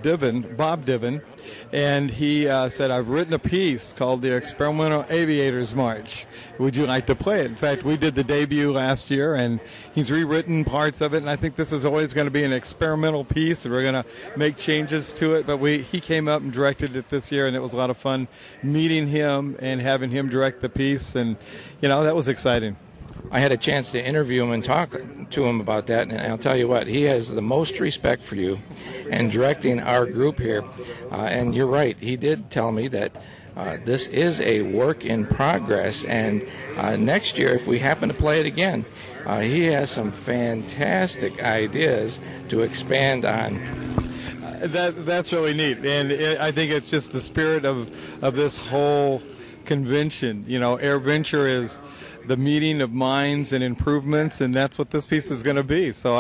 Bob Divin, and he said, I've written a piece called the Experimental Aviators March. Would you like to play it? In fact, we did the debut last year, and he's rewritten parts of it, and I think this is always going to be an experimental piece, and we're going to make changes to it, but he came up and directed it this year, and it was a lot of fun meeting him and having him direct the piece, and, that was exciting. I had a chance to interview him and talk to him about that, and I'll tell you what, he has the most respect for you and directing our group here. And you're right, he did tell me that this is a work in progress, and next year, if we happen to play it again, he has some fantastic ideas to expand on. That's really neat, and I think it's just the spirit of this whole convention. AirVenture is the meeting of minds and improvements, and that's what this piece is going to be. So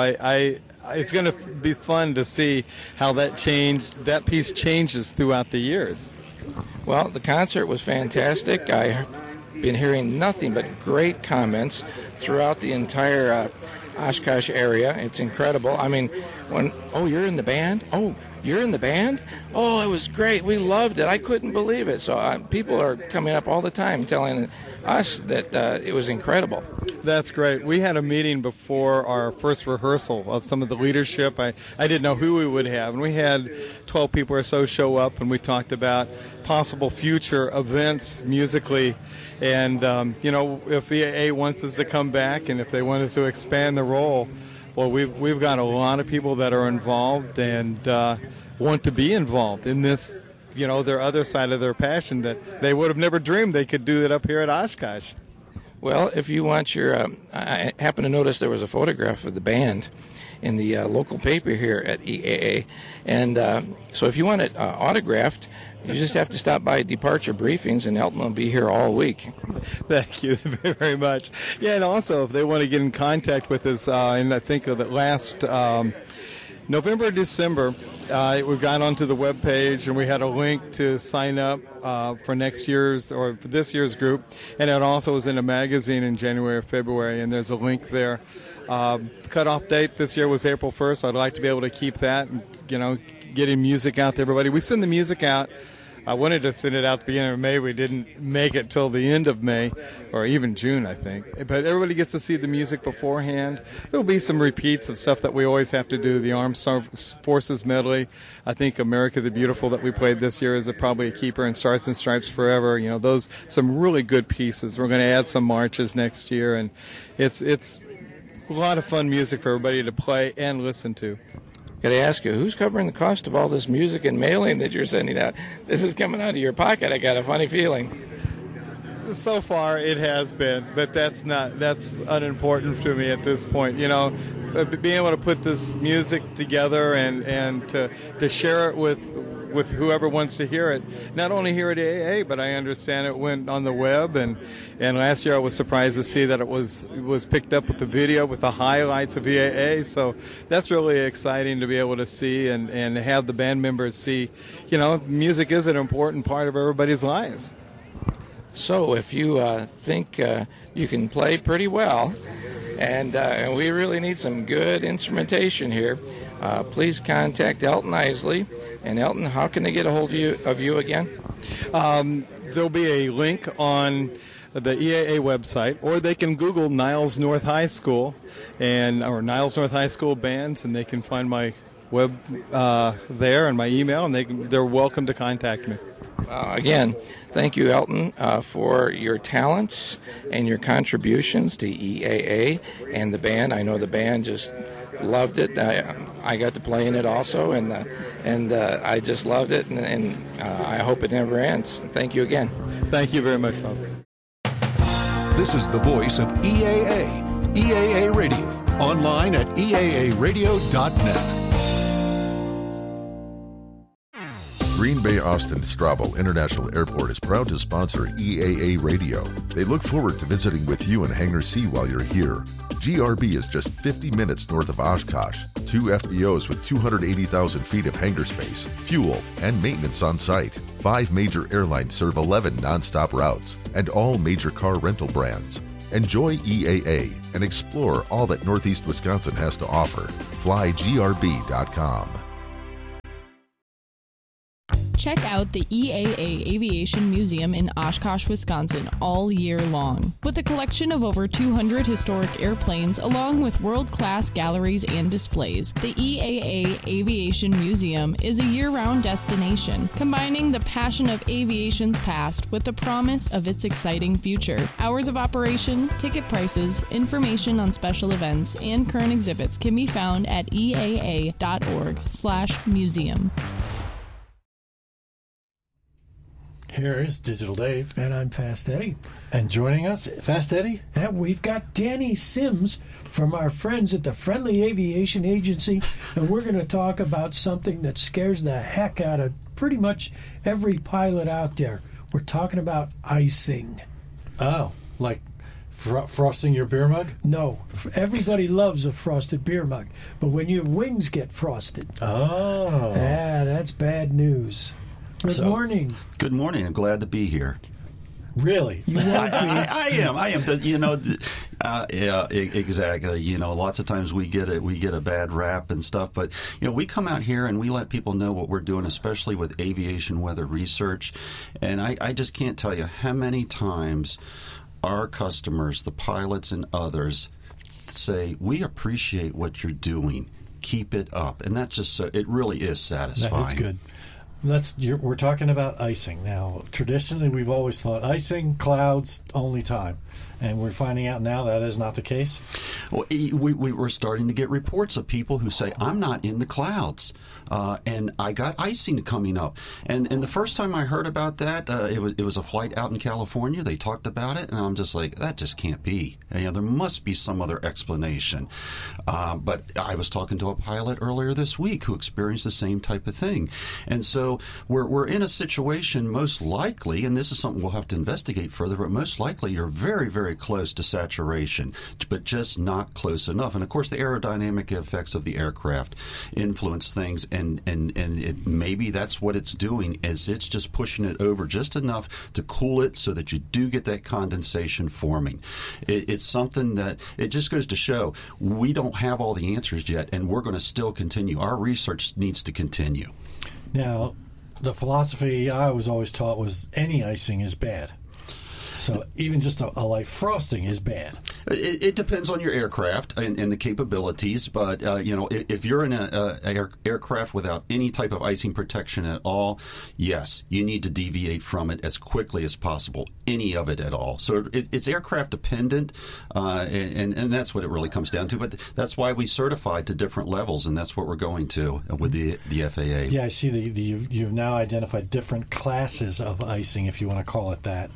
it's going to be fun to see how that piece changes throughout the years. Well, the concert was fantastic. I've been hearing nothing but great comments throughout the entire Oshkosh area. It's incredible. I mean, you're in the band? Oh, you're in the band? Oh, it was great. We loved it. I couldn't believe it. So people are coming up all the time telling us that it was incredible. That's great. We had a meeting before our first rehearsal of some of the leadership. I didn't know who we would have, and we had 12 people or so show up, and we talked about possible future events musically. And, if EAA wants us to come back and if they want us to expand the role, well, we've got a lot of people that are involved and want to be involved in this, their other side of their passion that they would have never dreamed they could do it up here at Oshkosh. Well, if you want I happen to notice there was a photograph of the band in the local paper here at EAA, and so if you want it autographed, you just have to stop by Departure Briefings, and Elton will be here all week. Thank you very, very much. Yeah, and also if they want to get in contact with us, and I think of the last November, December, we've gone onto the webpage, and we had a link to sign up for next year's or for this year's group, and it also was in a magazine in January or February, and there's a link there. Cutoff date this year was April 1st. I'd like to be able to keep that and, getting music out to everybody. We send the music out. I wanted to send it out at the beginning of May. We didn't make it till the end of May, or even June, I think. But everybody gets to see the music beforehand. There'll be some repeats of stuff that we always have to do. The Armed Forces medley. I think America the Beautiful that we played this year is probably a keeper, and Stars and Stripes Forever. Those some really good pieces. We're going to add some marches next year, and it's a lot of fun music for everybody to play and listen to. Got to ask you, who's covering the cost of all this music and mailing that you're sending out? This is coming out of your pocket. I got a funny feeling. So far, it has been, but that's unimportant to me at this point. Being able to put this music together and to share it with whoever wants to hear it. Not only here at AA, but I understand it went on the web, and last year I was surprised to see that it was picked up with the video, with the highlights of EAA. So that's really exciting to be able to see and have the band members see, music is an important part of everybody's lives. So if you think you can play pretty well, and we really need some good instrumentation here, please contact Elton Isley. And Elton, how can they get a hold of you again? There'll be a link on the EAA website, or they can Google Niles North High School or Niles North High School bands, and they can find my web there and my email, and they're welcome to contact me. Again, thank you, Elton, for your talents and your contributions to EAA and the band. I know the band just loved it. I got to play in it also, and I just loved it, and I hope it never ends. Thank you again. Thank you very much, Bob. This is the voice of EAA. EAA Radio. Online at eaaradio.net. Green Bay Austin Strabo International Airport is proud to sponsor EAA Radio. They look forward to visiting with you in Hangar C while you're here. GRB is just 50 minutes north of Oshkosh. 2 FBOs with 280,000 feet of hangar space, fuel, and maintenance on site. 5 major airlines serve 11 nonstop routes, and all major car rental brands. Enjoy EAA and explore all that Northeast Wisconsin has to offer. FlyGRB.com. Check out the EAA Aviation Museum in Oshkosh, Wisconsin all year long. With a collection of over 200 historic airplanes along with world-class galleries and displays, the EAA Aviation Museum is a year-round destination, combining the passion of aviation's past with the promise of its exciting future. Hours of operation, ticket prices, information on special events, and current exhibits can be found at eaa.org/museum. Here is Digital Dave. And I'm Fast Eddie. And joining us, Fast Eddie? And we've got Danny Sims from our friends at the Friendly Aviation Agency, and we're going to talk about something that scares the heck out of pretty much every pilot out there. We're talking about icing. Oh, like frosting your beer mug? No, everybody loves a frosted beer mug, but when your wings get frosted, that's bad news. Good morning. Good morning. I'm glad to be here. Really? I am. Yeah, exactly. Lots of times we get a bad rap and stuff, but we come out here and we let people know what we're doing, especially with aviation weather research. And I just can't tell you how many times our customers, the pilots and others, say, "We appreciate what you're doing. Keep it up." And that's just it really is satisfying. That is good. We're talking about icing. Now, traditionally, we've always thought icing, clouds, only time. And we're finding out now that is not the case. Well, we're starting to get reports of people who say, "I'm not in the clouds, and I got icing coming up." And the first time I heard about that, it was a flight out in California. They talked about it, and I'm just like, that just can't be. There must be some other explanation. But I was talking to a pilot earlier this week who experienced the same type of thing. And so we're in a situation, most likely, and this is something we'll have to investigate further, but most likely you're very, very close to saturation, but just not close enough. And of course, the aerodynamic effects of the aircraft influence things, and maybe that's what it's doing, is it's just pushing it over just enough to cool it so that you do get that condensation forming. It's something that it just goes to show we don't have all the answers yet, and we're going to still continue. Our research needs to continue. Now, the philosophy I was always taught was any icing is bad. So even just a light frosting is bad. It depends on your aircraft and the capabilities, but if you're in an aircraft without any type of icing protection at all, yes, you need to deviate from it as quickly as possible, any of it at all. So it's aircraft dependent, and that's what it really comes down to. But that's why we certified to different levels, and that's what we're going to with the FAA. Yeah, I see you've now identified different classes of icing, if you want to call it that.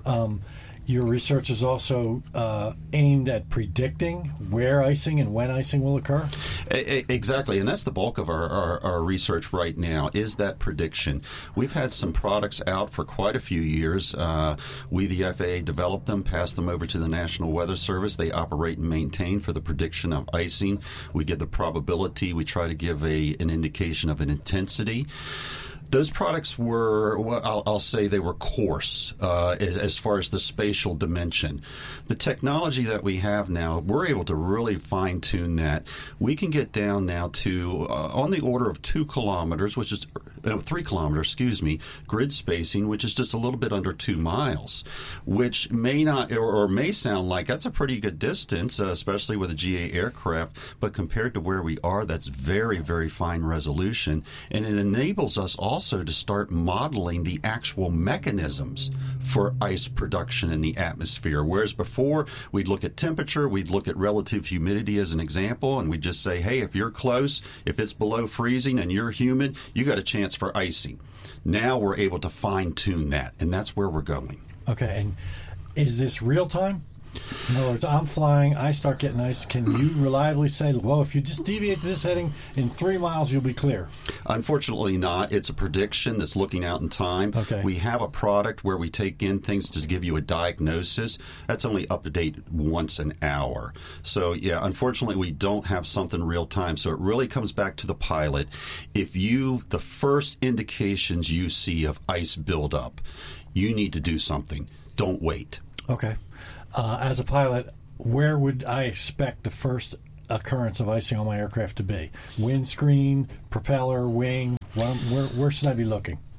Your research is also aimed at predicting where icing and when icing will occur? Exactly, and that's the bulk of our research right now, is that prediction. We've had some products out for quite a few years. We, the FAA, developed them, passed them over to the National Weather Service. They operate and maintain for the prediction of icing. We give the probability. We try to give an indication of an intensity. Those products were, I'll say they were coarse as far as the spatial dimension. The technology that we have now, we're able to really fine-tune that. We can get down now to on the order of 2 kilometers, which is 3 kilometers, grid spacing, which is just a little bit under 2 miles, which may not or may sound like that's a pretty good distance, especially with a GA aircraft, but compared to where we are, that's very, very fine resolution, and it enables us also to start modeling the actual mechanisms for ice production in the atmosphere. Whereas before, we'd look at temperature, we'd look at relative humidity as an example, and we'd just say, hey, if you're close, if it's below freezing and you're humid, you got a chance for icing. Now we're able to fine-tune that, and that's where we're going. Okay, and is this real time? In other words, I'm flying, I start getting ice. Can you reliably say, well, if you just deviate to this heading, in 3 miles you'll be clear? Unfortunately not. It's a prediction that's looking out in time. Okay. We have a product where we take in things to give you a diagnosis. That's only up to date once an hour. So, yeah, unfortunately we don't have something real time. So it really comes back to the pilot. If the first indications you see of ice buildup, you need to do something. Don't wait. Okay. As a pilot, where would I expect the first occurrence of icing on my aircraft to be? Windscreen, propeller, wing? Where should I be looking?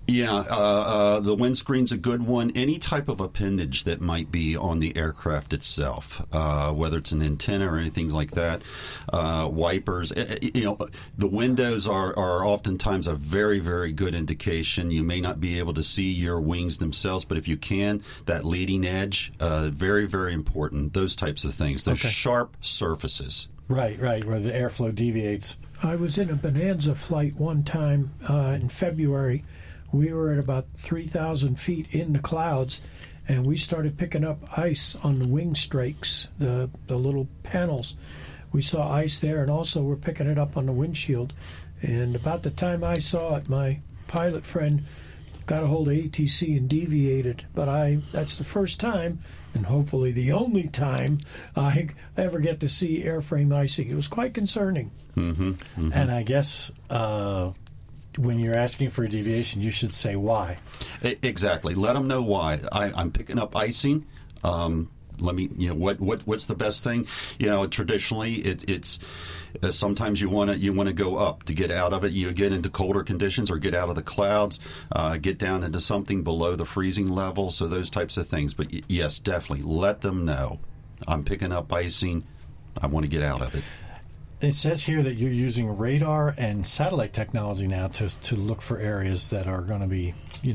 Yeah, the windscreen's a good one. Any type of appendage that might be on the aircraft itself, whether it's an antenna or anything like that, wipers. The windows are oftentimes a very, very good indication. You may not be able to see your wings themselves, but if you can, that leading edge, very, very important. Those types of things. Those sharp surfaces. Right, where the airflow deviates. I was in a Bonanza flight one time in February. We were at about 3,000 feet in the clouds, and we started picking up ice on the wing strakes, the little panels. We saw ice there, and also we're picking it up on the windshield. And about the time I saw it, my pilot friend got a hold of ATC and deviated. But that's the first time, and hopefully the only time, I ever get to see airframe icing. It was quite concerning. Mm-hmm, mm-hmm. And I guess when you're asking for a deviation, you should say why. Exactly. Let them know why. I'm picking up icing. Let me, what's the best thing? Traditionally, it's sometimes you want to go up to get out of it. You get into colder conditions or get out of the clouds, get down into something below the freezing level. So those types of things. But yes, definitely let them know. I'm picking up icing. I want to get out of it. It says here that you're using radar and satellite technology now to look for areas that are going to be,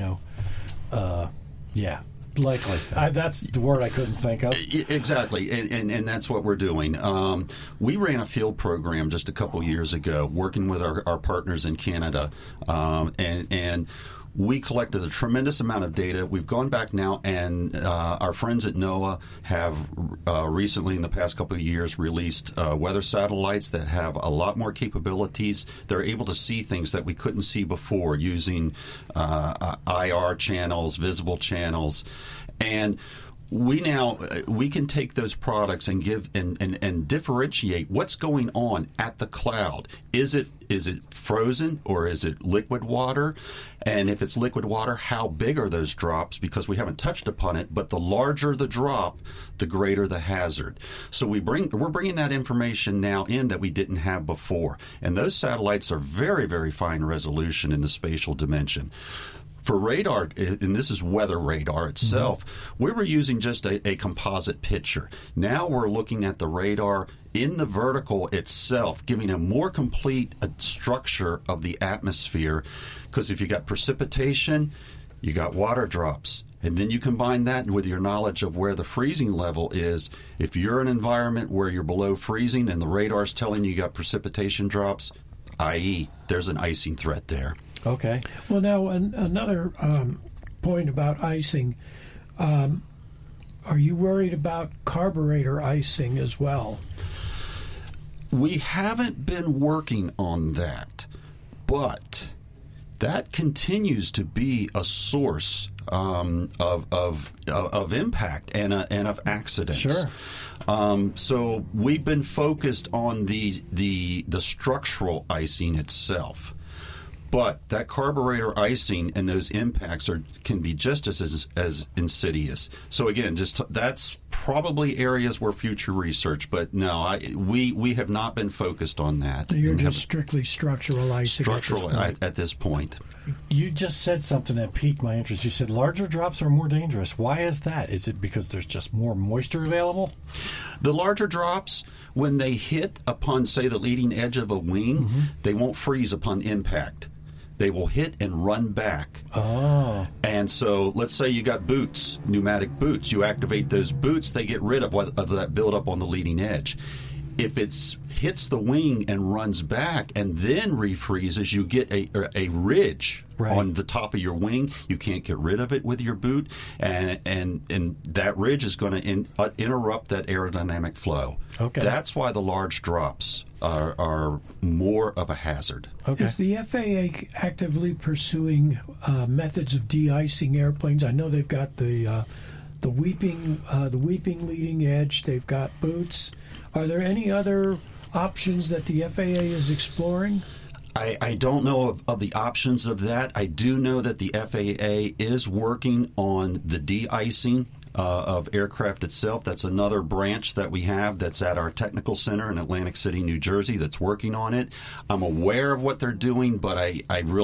likely. That's the word I couldn't think of. Exactly, and that's what we're doing. We ran a field program just a couple years ago, working with our partners in Canada, and we collected a tremendous amount of data. We've gone back now, and our friends at NOAA have recently, in the past couple of years, released weather satellites that have a lot more capabilities. They're able to see things that we couldn't see before using IR channels, visible channels, and we can take those products and give and differentiate what's going on at the cloud. Is it frozen or is it liquid water? And if it's liquid water, how big are those drops? Because we haven't touched upon it, but the larger the drop, the greater the hazard. So we're bringing that information now in that we didn't have before. And those satellites are very, very fine resolution in the spatial dimension. For radar, and this is weather radar itself, we were using just a composite picture. Now we're looking at the radar in the vertical itself, giving a more complete structure of the atmosphere. Because if you got precipitation, you got water drops. And then you combine that with your knowledge of where the freezing level is. If you're in an environment where you're below freezing and the radar's telling you got precipitation drops, i.e., there's an icing threat there. Okay. Well, now another point about icing. Are you worried about carburetor icing as well? We haven't been working on that, but that continues to be a source of impact and of accidents. Sure. So we've been focused on the structural icing itself. But that carburetor icing and those impacts can be just as insidious. So again, that's probably areas where future research. But no, we have not been focused on that. So you're just strictly structural icing. Structural at this point. You just said something that piqued my interest. You said larger drops are more dangerous. Why is that? Is it because there's just more moisture available? The larger drops, when they hit upon, say, the leading edge of a wing, they won't freeze upon impact. They will hit and run back. Oh. And so let's say you got boots, pneumatic boots. You activate those boots, they get rid of that buildup on the leading edge. If it hits the wing and runs back and then refreezes, you get a ridge on the top of your wing. You can't get rid of it with your boot, and that ridge is going to interrupt that aerodynamic flow. Okay. That's why the large drops are more of a hazard. Okay. Is the FAA actively pursuing methods of de-icing airplanes? I know they've got the weeping leading edge. They've got boots. Are there any other options that the FAA is exploring? I don't know of the options of that. I do know that the FAA is working on the de-icing of aircraft itself. That's another branch that we have that's at our technical center in Atlantic City, New Jersey, that's working on it. I'm aware of what they're doing, but I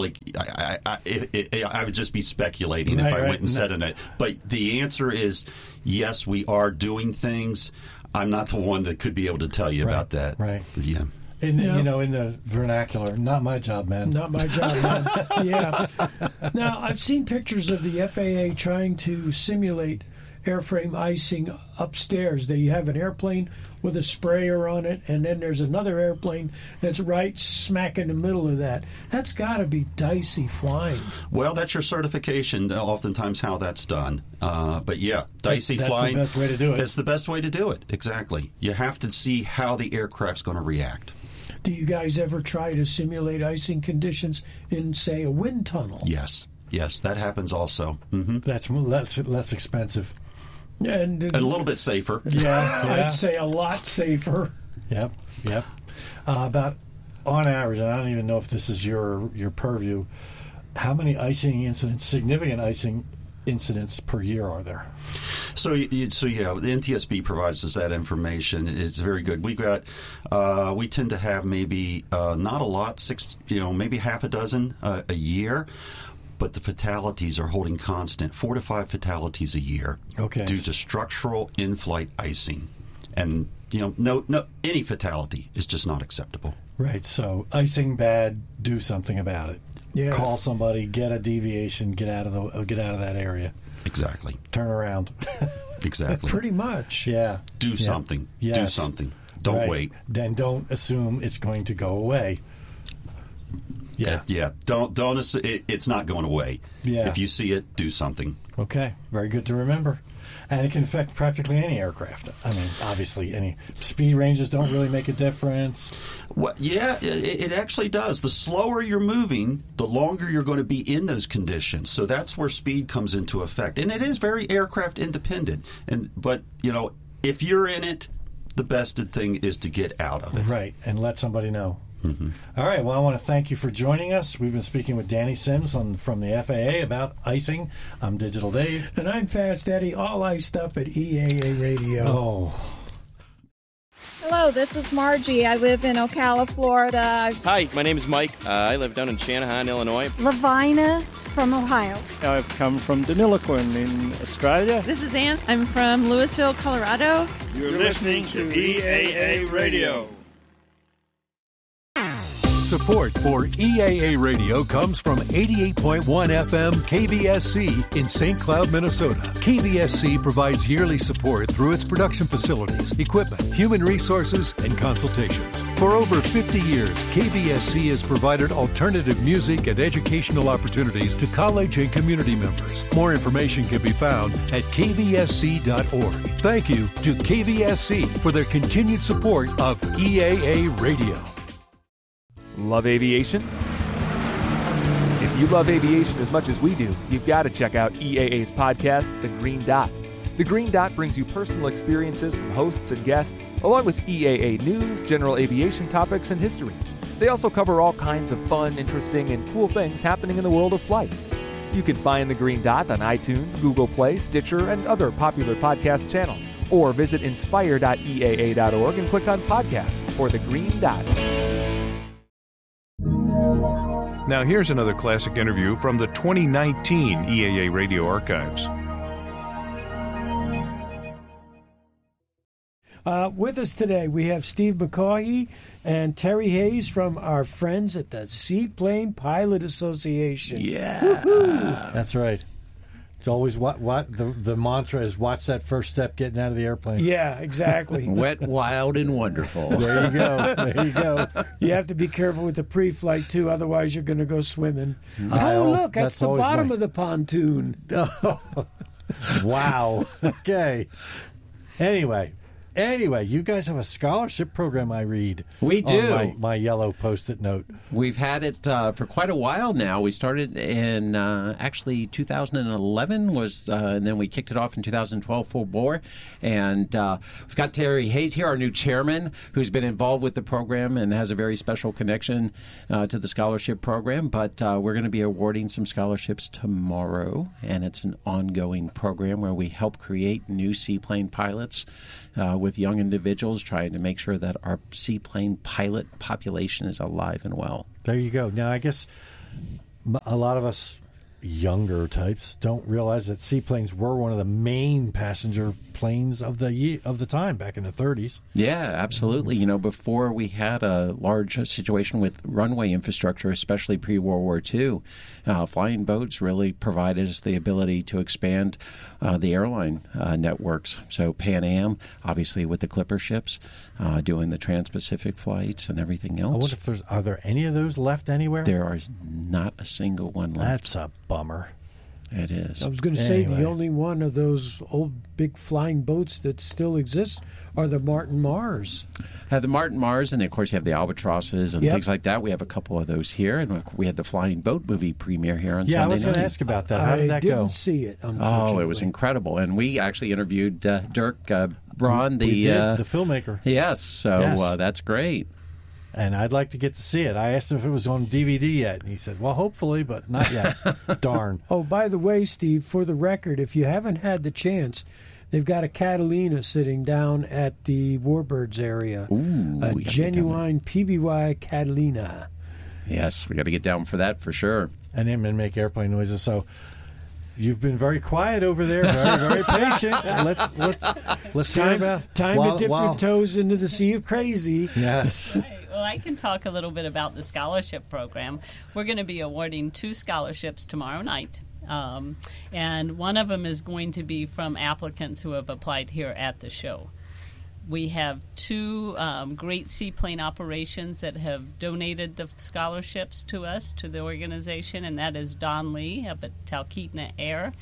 would just be speculating if I went and said it. But the answer is yes, we are doing things. I'm not the one that could be able to tell you about that. Right. But yeah. In the vernacular, not my job, man. Not my job, man. Yeah. Now, I've seen pictures of the FAA trying to simulate airframe icing upstairs. They have an airplane with a sprayer on it, and then there's another airplane that's right smack in the middle of that. That's got to be dicey flying. Well, that's your certification, oftentimes how that's done. But yeah, dicey flying. That's the best way to do it. It's the best way to do it, exactly. You have to see how the aircraft's going to react. Do you guys ever try to simulate icing conditions in, say, a wind tunnel? Yes, that happens also. Mm-hmm. That's less expensive. And a little bit safer. Yeah, I'd say a lot safer. Yep. About, on average, and I don't even know if this is your purview, how many icing incidents, significant icing incidents per year are there? So yeah, the NTSB provides us that information. It's very good. We tend to have maybe not a lot, maybe half a dozen a year. But the fatalities are holding constant, 4 to 5 fatalities a year, due to structural in-flight icing, and no any fatality is just not acceptable. Right. So icing bad, do something about it. Yeah. Call somebody, get a deviation, get out of that area. Exactly. Turn around. Exactly. Pretty much. Yeah. Do something. Yes. Do something. Don't wait. Then don't assume it's going to go away. Yeah. Don't. It's not going away. Yeah. If you see it, do something. Okay. Very good to remember. And it can affect practically any aircraft. I mean, obviously, any speed ranges don't really make a difference. Well, yeah, it actually does. The slower you're moving, the longer you're going to be in those conditions. So that's where speed comes into effect, and it is very aircraft independent. But if you're in it, the best thing is to get out of it. Right, and let somebody know. Mm-hmm. All right, well, I want to thank you for joining us. We've been speaking with Danny Sims from the FAA about icing. I'm Digital Dave. And I'm Fast Eddie, all iced up at EAA Radio. Oh. Hello, this is Margie. I live in Ocala, Florida. Hi, my name is Mike. I live down in Channahon, Illinois. Lavina from Ohio. I've come from Deniliquin in Australia. This is Ann. I'm from Louisville, Colorado. You're listening to EAA Radio. Support for EAA Radio comes from 88.1 FM KBSC in St. Cloud, Minnesota. KBSC provides yearly support through its production facilities, equipment, human resources, and consultations. For over 50 years, KBSC has provided alternative music and educational opportunities to college and community members. More information can be found at kbsc.org. Thank you to KBSC for their continued support of EAA Radio. Love aviation? If you love aviation as much as we do, you've got to check out EAA's podcast, The Green Dot. The Green Dot brings you personal experiences from hosts and guests, along with EAA news, general aviation topics, and history. They also cover all kinds of fun, interesting, and cool things happening in the world of flight. You can find The Green Dot on iTunes, Google Play, Stitcher, and other popular podcast channels. Or visit inspire.eaa.org and click on podcasts for The Green Dot. Now here's another classic interview from the 2019 EAA Radio Archives. With us today, we have Steve McCaughey and Terry Hayes from our friends at the Seaplane Pilot Association. Yeah. Woo-hoo. That's right. It's always the mantra is watch that first step getting out of the airplane. Yeah, exactly. Wet, wild, and wonderful. There you go. There you go. You have to be careful with the pre-flight, too, otherwise you're going to go swimming. Look, that's the bottom of the pontoon. Wow. Okay. Anyway, Anyway, you guys have a scholarship program, I read. We do. On my yellow Post-it note. We've had it for quite a while now. We started in actually 2011, and then we kicked it off in 2012 full bore. And we've got Terry Hayes here, our new chairman, who's been involved with the program and has a very special connection to the scholarship program. But we're going to be awarding some scholarships tomorrow, and it's an ongoing program where we help create new seaplane pilots with young individuals, trying to make sure that our seaplane pilot population is alive and well. There you go. Now, I guess a lot of us younger types don't realize that seaplanes were one of the main passenger planes of the time back in the 30s. Yeah, absolutely. You know, before we had a large situation with runway infrastructure, especially pre-World War II, flying boats really provided us the ability to expand the airline networks. So Pan Am, obviously with the Clipper ships, doing the Trans-Pacific flights and everything else. I wonder if are there any of those left anywhere? There are not a single one left. That's a bummer. It is. I was going to say the only one of those old big flying boats that still exists are the Martin Mars. The Martin Mars, and of course you have the Albatrosses and things like that. We have a couple of those here, and we had the Flying Boat movie premiere here on Sunday night. Yeah, I was going to ask about that. How did that go? I didn't see it, unfortunately. Oh, it was incredible. And we actually interviewed Dirk Braun, the filmmaker. Yes, so that's great. And I'd like to get to see it. I asked him if it was on DVD yet, and he said, well, hopefully, but not yet. Darn. Oh, by the way, Steve, for the record, if you haven't had the chance, they've got a Catalina sitting down at the Warbirds area. Ooh, a genuine PBY Catalina. Yes, we got to get down for that for sure. And him and make airplane noises. So you've been very quiet over there, very, very patient. Let's hear about time to dip your toes into the sea of crazy. Yes. Well, I can talk a little bit about the scholarship program. We're going to be awarding 2 scholarships tomorrow night. And one of them is going to be from applicants who have applied here at the show. We have 2 great seaplane operations that have donated the scholarships to us, to the organization, and that is Don Lee up at Talkeetna,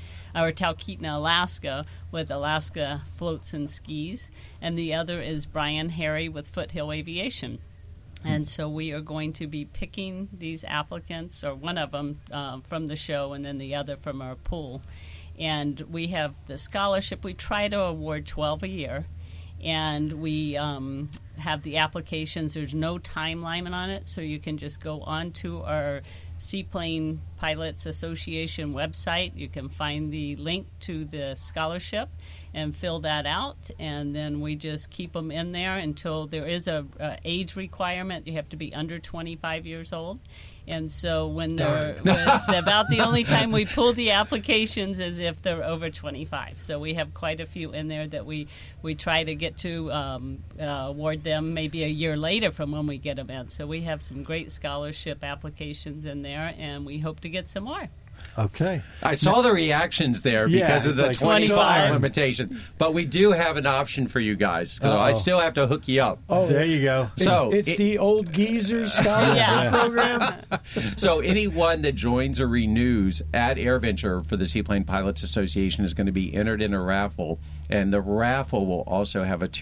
Alaska, with Alaska Floats and Skis, and the other is Brian Harry with Foothill Aviation. And so we are going to be picking these applicants, or one of them from the show and then the other from our pool. And we have the scholarship. We try to award 12 a year. And we have the applications. There's no time limit on it, so you can just go on to our Seaplane Pilots Association website. You can find the link to the scholarship and fill that out, and then we just keep them in there until there is a age requirement. You have to be under 25 years old. And so when they're about the only time we pull the applications is if they're over 25. So we have quite a few in there that we try to get to award them maybe a year later from when we get them in. So we have some great scholarship applications in there, and we hope to get some more. Okay. I saw the reactions there because of the 25 limitation. But we do have an option for you guys. So I still have to hook you up. Oh, there you go. So it's the old geezers scholarship program. So anyone that joins or renews at AirVenture for the Seaplane Pilots Association is going to be entered in a raffle. And the raffle will also have a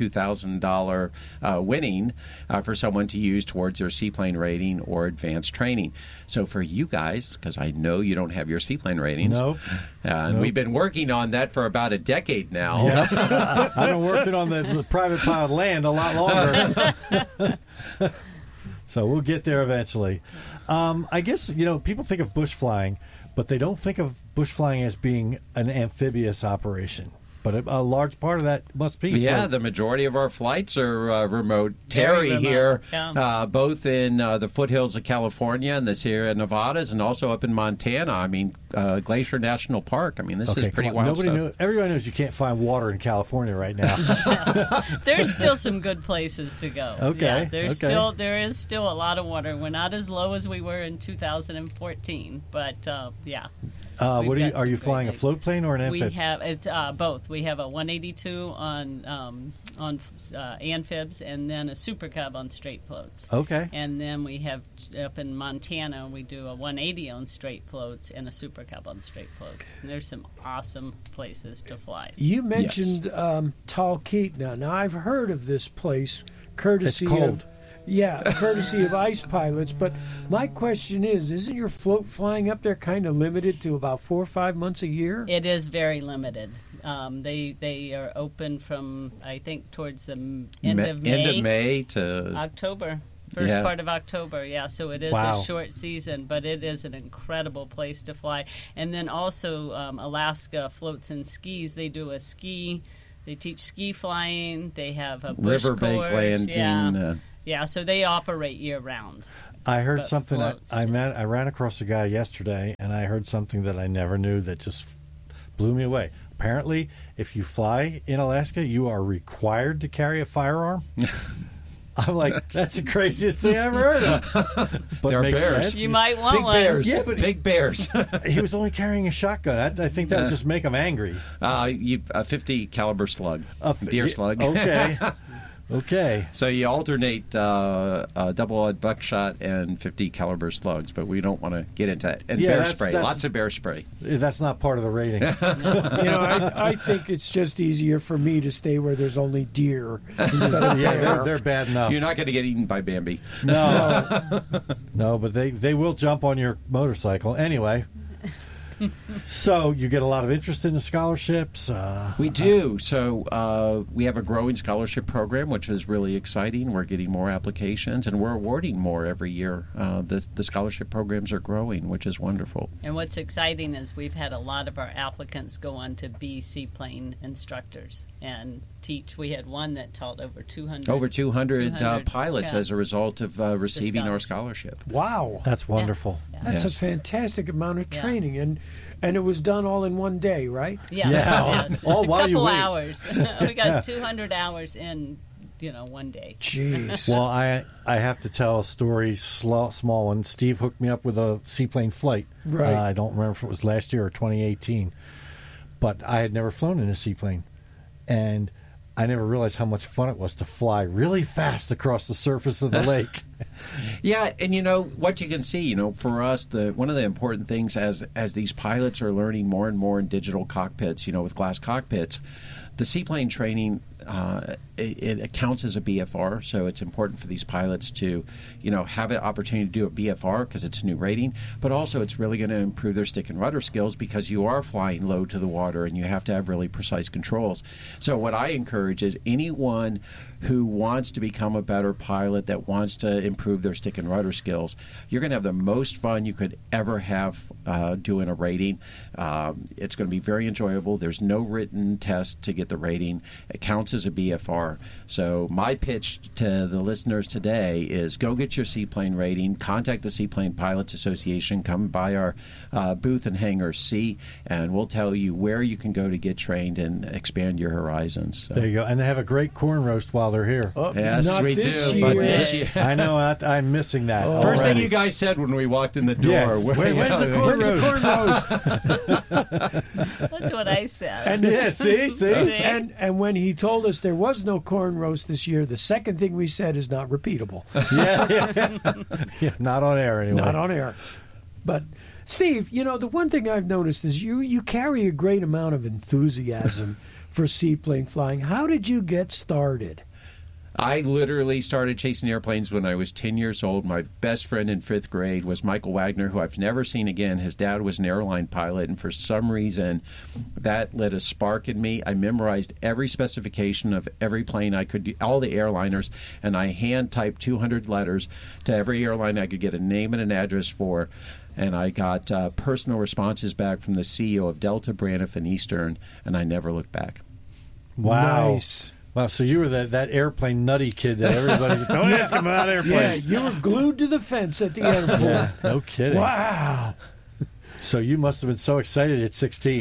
$2,000 winning for someone to use towards their seaplane rating or advanced training. So for you guys, because I know you don't have your seaplane ratings. Nope. And we've been working on that for about a decade now. Yeah. I've been working on the private pilot land a lot longer. So we'll get there eventually. I guess, people think of bush flying, but they don't think of bush flying as being an amphibious operation. But a large part of that must be. Yeah, the majority of our flights are remote. Terry remote. here, Yeah. both in the foothills of California and the Sierra Nevadas, and also up in Montana. I mean, Glacier National Park. I mean, this is pretty wild stuff. Everybody knows you can't find water in California right now. There's still some good places to go. Okay. Yeah, there is still a lot of water. We're not as low as we were in 2014, but yeah. Are you flying a float plane or an amphibian? We have both. We have a 182 on amphibs, and then a Super Cub on straight floats. Okay. And then we have up in Montana, we do a 180 on straight floats and a Super Cub on straight floats. And there's some awesome places to fly. You mentioned Talkeetna. Now I've heard of this place, courtesy It's cold. courtesy of ice pilots. But my question is, isn't your float flying up there kind of limited to about 4 or 5 months a year? It is very limited. They are open from, I think, towards the end of May to October. First part of October, yeah. So it is a short season, but it is an incredible place to fly. And then also Alaska Floats and Skis. They do a ski. They teach ski flying. They have a bush riverbank course. landing. Yeah, so they operate year round. I heard something. I ran across a guy yesterday, and I heard something that I never knew that just blew me away. Apparently, if you fly in Alaska, you are required to carry a firearm. I'm like, that's the craziest thing I've ever heard of. But there are makes bears. sense. You might want big one. Bears. Yeah, but big bears. He was only carrying a shotgun. I think that would just make him angry. A 50 caliber slug, deer slug. Okay. Okay. So you alternate double-aught buckshot and 50 caliber slugs, but we don't want to get into that. And bear spray, lots of bear spray. That's not part of the rating. I think it's just easier for me to stay where there's only deer instead of bear. They're bad enough. You're not going to get eaten by Bambi. No. No, but they will jump on your motorcycle. Anyway. So you get a lot of interest in the scholarships? We do. So we have a growing scholarship program, which is really exciting. We're getting more applications, and we're awarding more every year. The scholarship programs are growing, which is wonderful. And what's exciting is we've had a lot of our applicants go on to be seaplane instructors and teach. We had one that taught over 200. Over 200 pilots as a result of receiving our scholarship. Wow. That's wonderful. Yeah. That's a fantastic amount of training. And it was done all in one day, right? Yeah. All a while you couple wait. hours. We got 200 hours in, one day. Jeez. Well, I have to tell a story, small one. Steve hooked me up with a seaplane flight. Right. I don't remember if it was last year or 2018. But I had never flown in a seaplane. And I never realized how much fun it was to fly really fast across the surface of the lake. Yeah, and what you can see, for us, one of the important things as these pilots are learning more and more in digital cockpits, with glass cockpits, the seaplane training it counts as a BFR, so it's important for these pilots to, have an opportunity to do a BFR because it's a new rating, but also it's really going to improve their stick and rudder skills because you are flying low to the water and you have to have really precise controls. So what I encourage is anyone who wants to become a better pilot, that wants to improve their stick and rudder skills, you're going to have the most fun you could ever have doing a rating. It's going to be very enjoyable. There's no written test to get the rating. It counts as a BFR. So my pitch to the listeners today is go get your seaplane rating, contact the Seaplane Pilots Association, come by our booth in Hangar C, and we'll tell you where you can go to get trained and expand your horizons. So. There you go. And they have a great corn roast while they're here. Yes, we do. But this year. I know. I'm missing that. First thing you guys said when we walked in the door. Yes. When's the corn roast? That's what I said. And see? And when he told us there was no corn roast this year, the second thing we said is not repeatable. Yeah, not on air anyway. Not on air. But Steve, the one thing I've noticed is you carry a great amount of enthusiasm for seaplane flying. How did you get started? I literally started chasing airplanes when I was 10 years old. My best friend in 5th grade was Michael Wagner, who I've never seen again. His dad was an airline pilot, and for some reason, that lit a spark in me. I memorized every specification of every plane I could do, all the airliners, and I hand-typed 200 letters to every airline I could get a name and an address for. And I got personal responses back from the CEO of Delta, Braniff, and Eastern, and I never looked back. Wow. Nice. Wow, so you were that airplane nutty kid that everybody don't ask him about airplanes. Yeah, you were glued to the fence at the airport. Yeah, no kidding. Wow. So you must have been so excited at 16.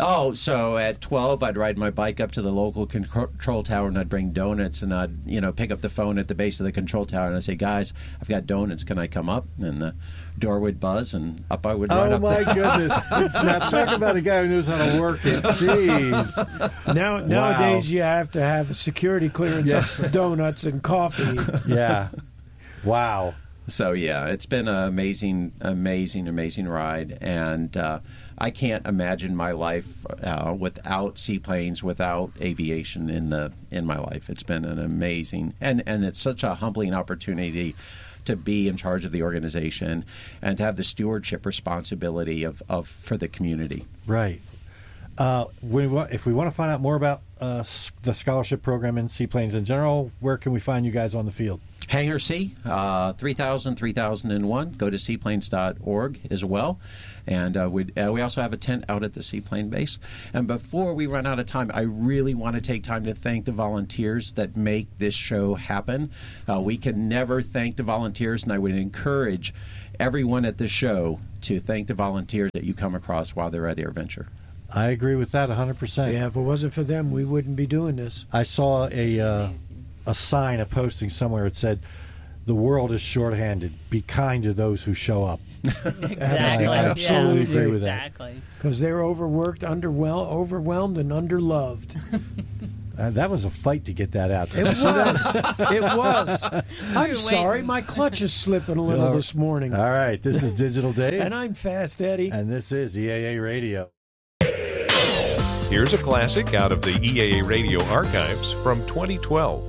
Oh, so at 12, I'd ride my bike up to the local control tower, and I'd bring donuts, and I'd, pick up the phone at the base of the control tower, and I'd say, guys, I've got donuts. Can I come up? And the door would buzz, and up I would ride up. Oh, my goodness. Now, talk about a guy who knows how to work it. Jeez. Nowadays, you have to have a security clearance for donuts and coffee. Yeah. Wow. So, yeah, it's been an amazing ride, and I can't imagine my life without seaplanes, without aviation in my life. It's been an amazing, and it's such a humbling opportunity to be in charge of the organization and to have the stewardship responsibility for the community. Right. If we want to find out more about the scholarship program in seaplanes in general, where can we find you guys on the field? Hangar C, 3000, 3001. Go to seaplanes.org as well. And we also have a tent out at the seaplane base. And before we run out of time, I really want to take time to thank the volunteers that make this show happen. We can never thank the volunteers, and I would encourage everyone at the show to thank the volunteers that you come across while they're at AirVenture. I agree with that 100%. Yeah, if it wasn't for them, we wouldn't be doing this. I saw a sign, a posting somewhere. It said, "The world is shorthanded. Be kind to those who show up." Exactly. I absolutely agree with that. Exactly. Because they're overworked, overwhelmed, and underloved. That was a fight to get that out there. It was. It was. I'm sorry, my clutch is slipping a little this morning. All right, this is Digital Dave. And I'm Fast Eddie. And this is EAA Radio. Here's a classic out of the EAA Radio archives from 2012.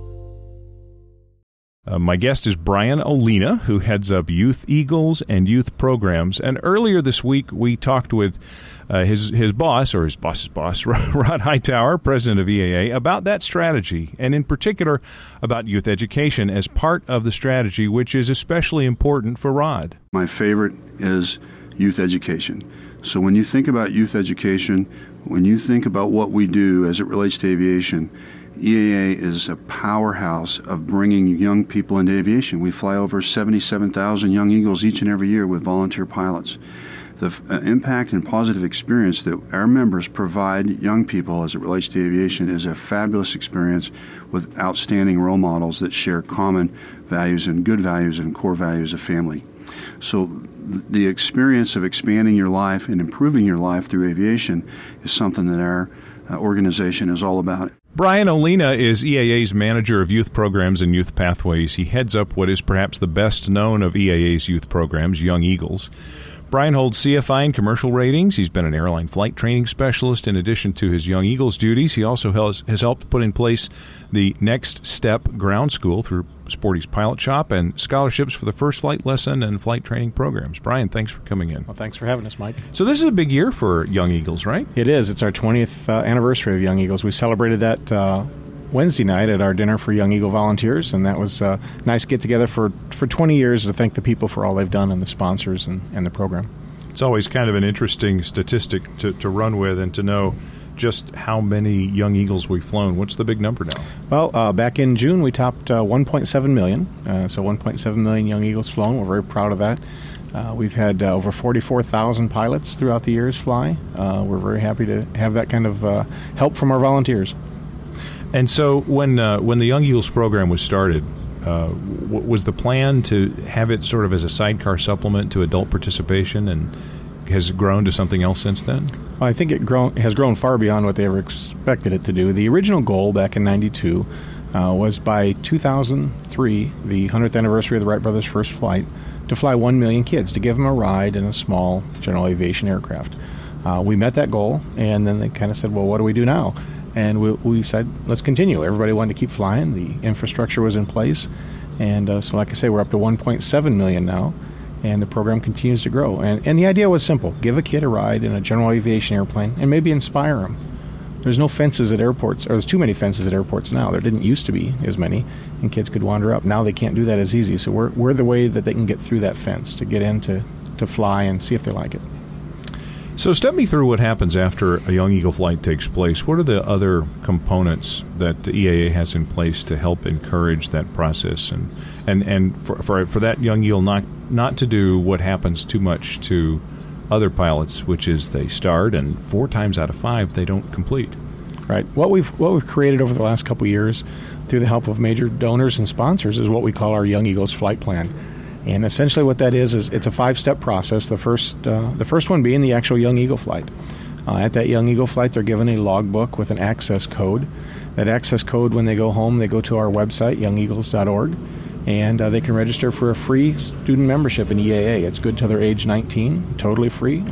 My guest is Brian Olina, who heads up Youth Eagles and youth programs. And earlier this week, we talked with his boss, or his boss's boss, Rod Hightower, president of EAA, about that strategy, and in particular about youth education as part of the strategy, which is especially important for Rod. My favorite is youth education. So when you think about youth education, when you think about what we do as it relates to aviation, EAA is a powerhouse of bringing young people into aviation. We fly over 77,000 young Eagles each and every year with volunteer pilots. The impact and positive experience that our members provide young people as it relates to aviation is a fabulous experience with outstanding role models that share common values and good values and core values of family. So the experience of expanding your life and improving your life through aviation is something that our organization is all about. Brian Olina is EAA's manager of youth programs and youth pathways. He heads up what is perhaps the best known of EAA's youth programs, Young Eagles. Brian holds CFI and commercial ratings. He's been an airline flight training specialist. In addition to his Young Eagles duties, he also has helped put in place the Next Step Ground School through Sporty's Pilot Shop and scholarships for the first flight lesson and flight training programs. Brian, thanks for coming in. Well, thanks for having us, Mike. So this is a big year for Young Eagles, right? It is. It's our 20th anniversary of Young Eagles. We celebrated that Wednesday night at our dinner for Young Eagle volunteers, and that was a nice get-together for 20 years to thank the people for all they've done and the sponsors and the program. It's always kind of an interesting statistic to run with and to know just how many Young Eagles we've flown. What's the big number now? Well, back in June, we topped 1.7 million. So 1.7 million Young Eagles flown. We're very proud of that. We've had over 44,000 pilots throughout the years fly. We're very happy to have that kind of help from our volunteers. And so when the Young Eagles program was started, was the plan to have it sort of as a sidecar supplement to adult participation, and has it grown to something else since then? Well, I think it has grown far beyond what they ever expected it to do. The original goal back in 92 was by 2003, the 100th anniversary of the Wright brothers' first flight, to fly 1 million kids, to give them a ride in a small general aviation aircraft. We met that goal, and then they kind of said, well, what do we do now? And we said, let's continue. Everybody wanted to keep flying. The infrastructure was in place. And so, like I say, we're up to 1.7 million now, and the program continues to grow. And the idea was simple. Give a kid a ride in a general aviation airplane and maybe inspire them. There's no fences at airports, or there's too many fences at airports now. There didn't used to be as many, and kids could wander up. Now they can't do that as easy. So we're the way that they can get through that fence, to get in to fly and see if they like it. So step me through what happens after a Young Eagle flight takes place. What are the other components that the EAA has in place to help encourage that process and for that Young Eagle not to do what happens too much to other pilots, which is they start, and 4 times out of 5 they don't complete. Right. What we've created over the last couple of years, through the help of major donors and sponsors, is what we call our Young Eagles Flight Plan. And essentially what that is it's a 5-step process. The first one being the actual Young Eagle flight. At that Young Eagle flight, they're given a logbook with an access code. That access code, when they go home, they go to our website, youngeagles.org, and they can register for a free student membership in EAA. It's good till they're age 19, totally free.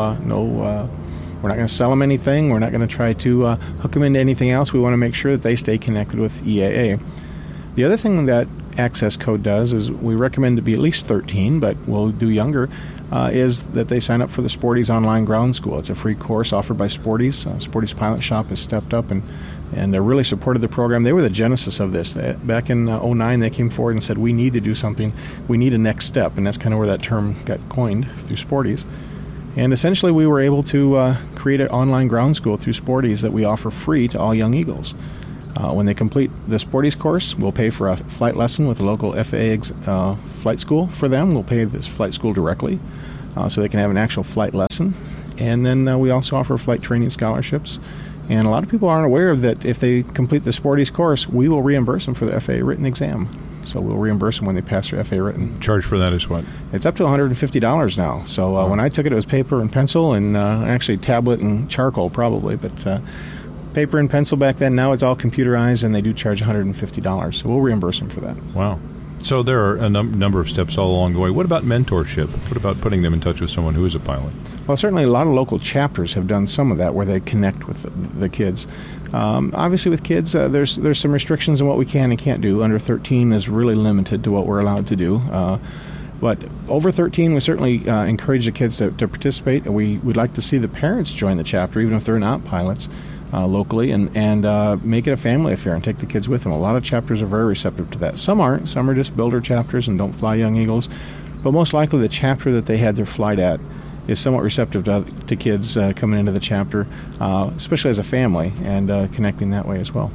We're not going to sell them anything. We're not going to try to hook them into anything else. We want to make sure that they stay connected with EAA. The other thing that access code does is we recommend to be at least 13, but we'll do younger, is that they sign up for the Sporty's Online Ground School. It's a free course offered by Sporty's. Sporty's Pilot Shop has stepped up and really supported the program. They were the genesis of this. Back in 2009, they came forward and said, we need to do something. We need a next step, and that's kind of where that term got coined, through Sporty's. And essentially, we were able to create an online ground school through Sporty's that we offer free to all Young Eagles. When they complete the Sporty's course, we'll pay for a flight lesson with a local FAA flight school for them. We'll pay this flight school directly so they can have an actual flight lesson. And then we also offer flight training scholarships. And a lot of people aren't aware of that. If they complete the Sporty's course, we will reimburse them for the FAA written exam. So we'll reimburse them when they pass their FAA written. Charge for that is what? It's up to $150 now. So when I took it was paper and pencil, and actually tablet and charcoal probably. But paper and pencil back then. Now it's all computerized, and they do charge $150. So we'll reimburse them for that. Wow. So there are a number of steps all along the way. What about mentorship? What about putting them in touch with someone who is a pilot? Well, certainly a lot of local chapters have done some of that, where they connect with the kids. Obviously, with kids, there's some restrictions on what we can and can't do. Under 13 is really limited to what we're allowed to do. But over 13, we certainly encourage the kids to participate. We'd like to see the parents join the chapter, even if they're not pilots, locally, and make it a family affair and take the kids with them. A lot of chapters are very receptive to that. Some aren't. Some are just builder chapters and don't fly Young Eagles. But most likely the chapter that they had their flight at is somewhat receptive to kids coming into the chapter, especially as a family, and connecting that way as well.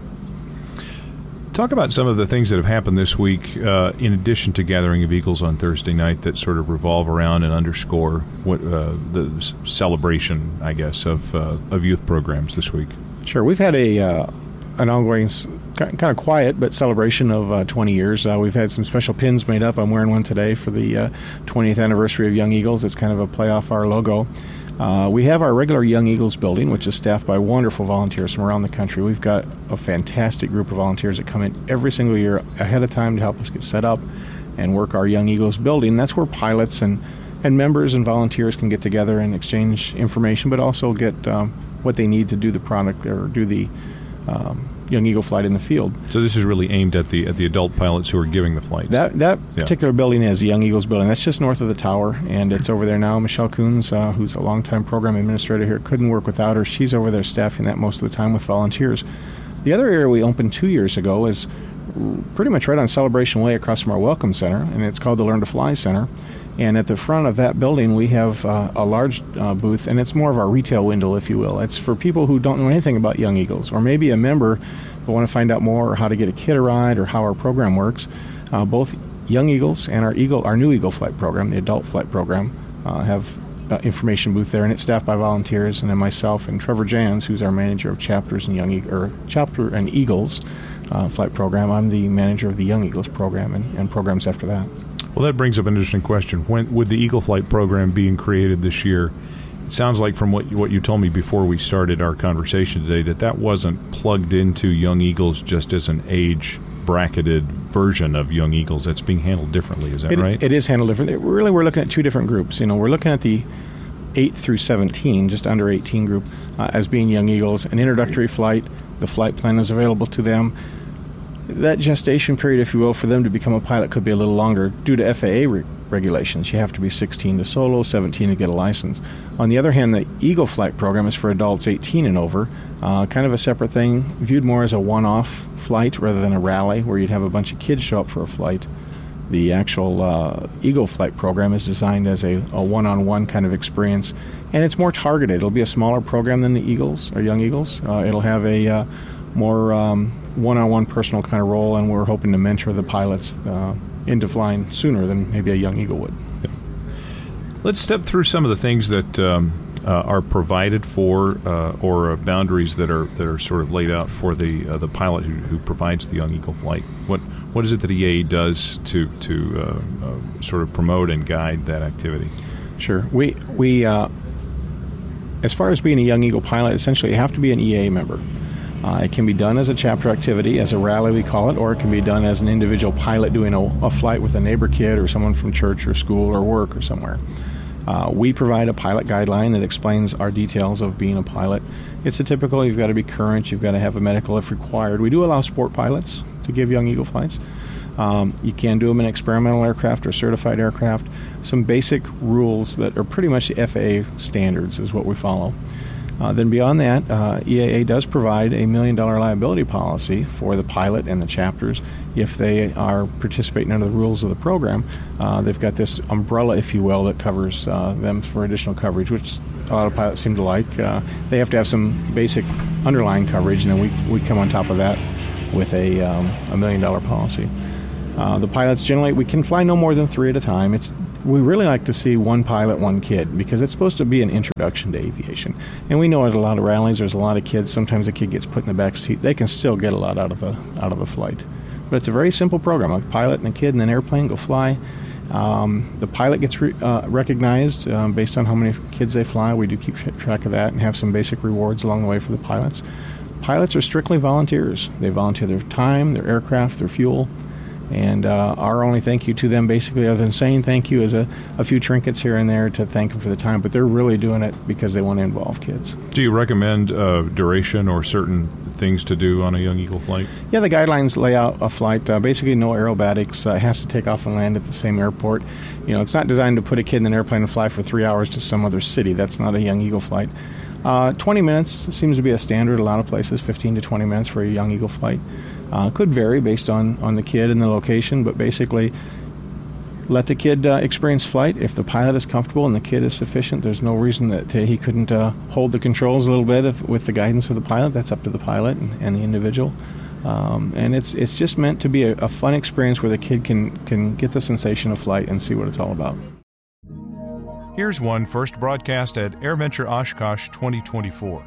Talk about some of the things that have happened this week, in addition to Gathering of Eagles on Thursday night, that sort of revolve around and underscore what the celebration, I guess, of youth programs this week. Sure. We've had an ongoing, kind of quiet, but celebration of 20 years. We've had some special pins made up. I'm wearing one today for the 20th anniversary of Young Eagles. It's kind of a play off our logo. We have our regular Young Eagles building, which is staffed by wonderful volunteers from around the country. We've got a fantastic group of volunteers that come in every single year ahead of time to help us get set up and work our Young Eagles building. That's where pilots and members and volunteers can get together and exchange information, but also get what they need to do the product or do the Young Eagle flight in the field. So this is really aimed at the adult pilots who are giving the flights. That particular building is the Young Eagles building. That's just north of the tower, and it's over there now. Michelle Coons, who's a longtime program administrator here, couldn't work without her. She's over there staffing that most of the time with volunteers. The other area we opened 2 years ago is pretty much right on Celebration Way across from our Welcome Center, and it's called the Learn to Fly Center. And at the front of that building, we have a large booth, and it's more of our retail window, if you will. It's for people who don't know anything about Young Eagles, or maybe a member who want to find out more, or how to get a kid a ride, or how our program works. Both Young Eagles and our new Eagle Flight program, the adult flight program, have information booth there, and it's staffed by volunteers, and then myself and Trevor Jans, who's our manager of chapters and chapter and Eagles flight program. I'm the manager of the Young Eagles program and programs after that. Well, that brings up an interesting question. When would the Eagle Flight program being created this year? It sounds like from what you told me before we started our conversation today that wasn't plugged into Young Eagles just as an age bracketed version of Young Eagles. That's being handled differently. Is that right? It is handled differently. Really, we're looking at two different groups. We're looking at the 8 through 17, just under 18 group, as being Young Eagles. An introductory flight. The flight plan is available to them. That gestation period, if you will, for them to become a pilot could be a little longer due to FAA regulations. You have to be 16 to solo, 17 to get a license. On the other hand, the Eagle Flight program is for adults 18 and over, kind of a separate thing, viewed more as a one-off flight rather than a rally where you'd have a bunch of kids show up for a flight. The actual Eagle Flight program is designed as a one-on-one kind of experience, and it's more targeted. It'll be a smaller program than the Eagles or Young Eagles. It'll have a more one-on-one personal kind of role, and we're hoping to mentor the pilots into flying sooner than maybe a Young Eagle would. Let's step through some of the things that are provided for, or boundaries that are sort of laid out for the pilot who provides the Young Eagle flight. What is it that EAA does to sort of promote and guide that activity? Sure. We as far as being a Young Eagle pilot, essentially you have to be an EAA member. It can be done as a chapter activity, as a rally we call it, or it can be done as an individual pilot doing a flight with a neighbor kid or someone from church or school or work or somewhere. We provide a pilot guideline that explains our details of being a pilot. It's a typical, you've got to be current, you've got to have a medical if required. We do allow sport pilots to give Young Eagle flights. You can do them in experimental aircraft or certified aircraft. Some basic rules that are pretty much the FAA standards is what we follow. Then beyond that, EAA does provide $1 million liability policy for the pilot and the chapters if they are participating under the rules of the program. They've got this umbrella, if you will, that covers them for additional coverage, which a lot of pilots seem to like. They have to have some basic underlying coverage, and then we come on top of that with a $1 million policy. The pilots generally, we can fly no more than 3 at a time. We really like to see one pilot, one kid, because it's supposed to be an introduction to aviation. And we know at a lot of rallies, there's a lot of kids. Sometimes a kid gets put in the back seat. They can still get a lot out of a flight. But it's a very simple program. A pilot and a kid in an airplane go fly. The pilot gets recognized based on how many kids they fly. We do keep track of that and have some basic rewards along the way for the pilots. Pilots are strictly volunteers. They volunteer their time, their aircraft, their fuel. And our only thank you to them, basically, other than saying thank you, is a few trinkets here and there to thank them for the time. But they're really doing it because they want to involve kids. Do you recommend duration or certain things to do on a Young Eagle flight? Yeah, the guidelines lay out a flight. Basically, no aerobatics. It has to take off and land at the same airport. It's not designed to put a kid in an airplane and fly for 3 hours to some other city. That's not a Young Eagle flight. 20 minutes seems to be a standard. A lot of places, 15 to 20 minutes for a Young Eagle flight. Could vary based on the kid and the location, but basically let the kid experience flight. If the pilot is comfortable and the kid is sufficient, there's no reason that he couldn't hold the controls a little bit with the guidance of the pilot. That's up to the pilot and the individual. And it's just meant to be a fun experience where the kid can get the sensation of flight and see what it's all about. Here's one first broadcast at AirVenture Oshkosh 2024.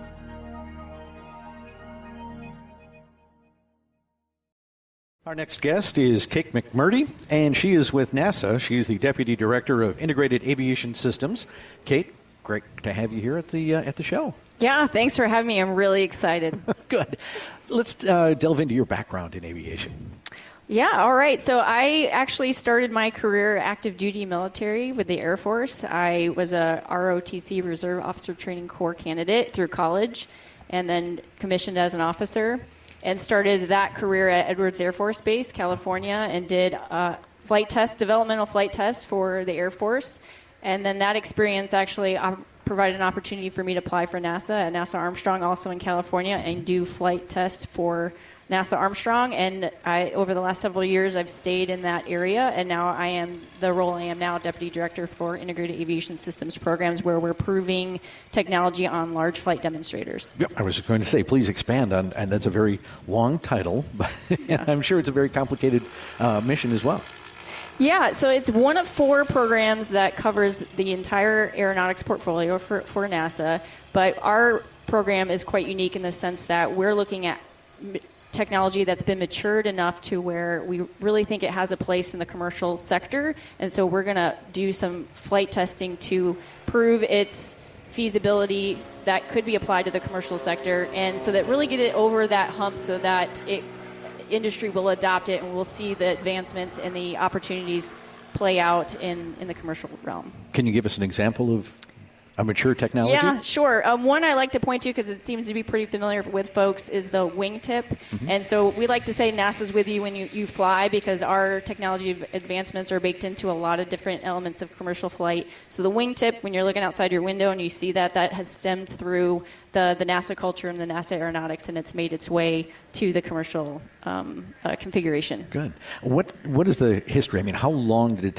Our next guest is Kate McMurdy, and she is with NASA. She's the Deputy Director of Integrated Aviation Systems. Kate, great to have you here at the show. Yeah, thanks for having me. I'm really excited. Good. Let's delve into your background in aviation. Yeah, all right. So I actually started my career active duty military with the Air Force. I was a ROTC, Reserve Officer Training Corps candidate through college, and then commissioned as an officer. And started that career at Edwards Air Force Base, California, and did developmental flight tests for the Air Force. And then that experience actually provided an opportunity for me to apply for NASA at NASA Armstrong, also in California, and do flight tests for NASA Armstrong. And over the last several years, I've stayed in that area, and now I am now Deputy Director for Integrated Aviation Systems Programs, where we're proving technology on large flight demonstrators. Yep, I was going to say, please expand on, and that's a very long title, but yeah. I'm sure it's a very complicated mission as well. Yeah, so it's one of 4 programs that covers the entire aeronautics portfolio for NASA, but our program is quite unique in the sense that we're looking at technology that's been matured enough to where we really think it has a place in the commercial sector, and so we're going to do some flight testing to prove its feasibility that could be applied to the commercial sector, and so that really get it over that hump so that industry will adopt it and we'll see the advancements and the opportunities play out in the commercial realm. Can you give us an example of a mature technology? Yeah, sure. One I like to point to, because it seems to be pretty familiar with folks, is the wingtip. Mm-hmm. And so we like to say NASA's with you when you fly, because our technology advancements are baked into a lot of different elements of commercial flight. So the wingtip, when you're looking outside your window and you see that has stemmed through the NASA culture and the NASA aeronautics, and it's made its way to the commercial configuration. Good. What is the history? I mean, how long did it take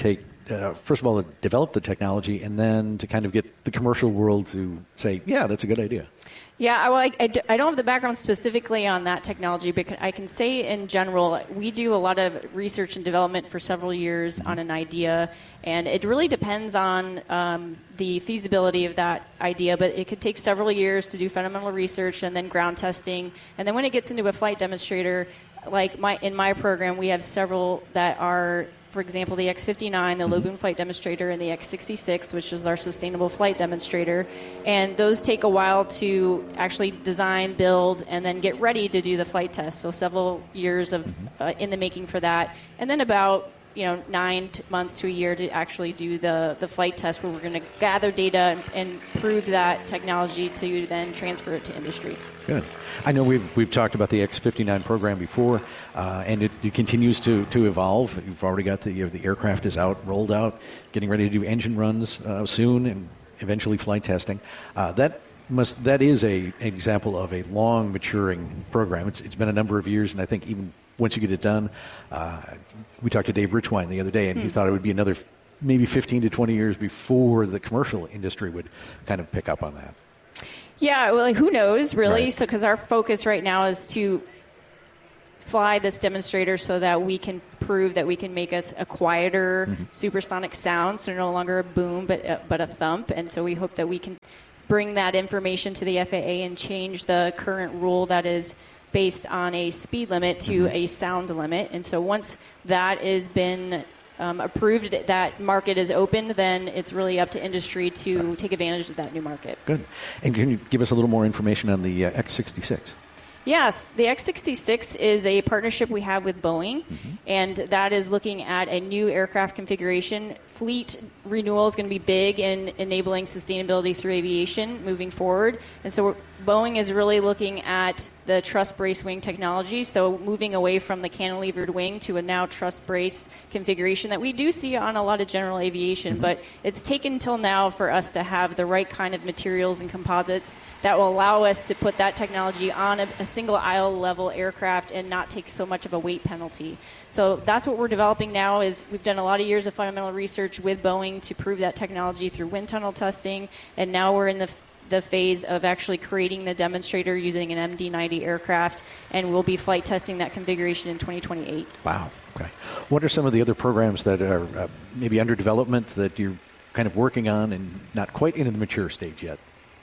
first of all, to develop the technology and then to kind of get the commercial world to say, yeah, that's a good idea? Yeah, well, I don't have the background specifically on that technology, but I can say in general, we do a lot of research and development for several years on an idea, and it really depends on the feasibility of that idea, but it could take several years to do fundamental research and then ground testing, and then when it gets into a flight demonstrator, like in my program, we have several that are, for example, the X-59, the low boom flight demonstrator, and the X-66, which is our sustainable flight demonstrator. And those take a while to actually design, build, and then get ready to do the flight test. So several years of in the making for that. And then about 9 months to a year to actually do the flight test, where we're going to gather data and prove that technology to then transfer it to industry. Good. I know we've talked about the X-59 program before, and it continues to evolve. You've already got the aircraft is rolled out, getting ready to do engine runs soon, and eventually flight testing. That is an example of a long maturing program. It's been a number of years, and I think even once you get it done, we talked to Dave Richwine the other day, and he thought it would be another maybe 15 to 20 years before the commercial industry would kind of pick up on that. Yeah, well, who knows, really? Right. So, because our focus right now is to fly this demonstrator so that we can prove that we can make us a quieter supersonic sound, so no longer a boom, but a thump. And so we hope that we can bring that information to the FAA and change the current rule that is based on a speed limit to a sound limit. And so once that has been approved, that market is opened, then it's really up to industry to take advantage of that new market. Good. And can you give us a little more information on the X-66? Yes, the X-66 is a partnership we have with Boeing, and that is looking at a new aircraft configuration. Fleet renewal is going to be big in enabling sustainability through aviation moving forward. And so Boeing is really looking at the truss brace wing technology, so moving away from the cantilevered wing to a now truss brace configuration that we do see on a lot of general aviation, but it's taken till now for us to have the right kind of materials and composites that will allow us to put that technology on a single aisle level aircraft and not take so much of a weight penalty. So that's what we're developing now. Is we've done a lot of years of fundamental research with Boeing to prove that technology through wind tunnel testing, and now we're in the phase of actually creating the demonstrator using an MD-90 aircraft, and we'll be flight testing that configuration in 2028. Wow. Okay. What are some of the other programs that are maybe under development that you're kind of working on and not quite into the mature stage yet?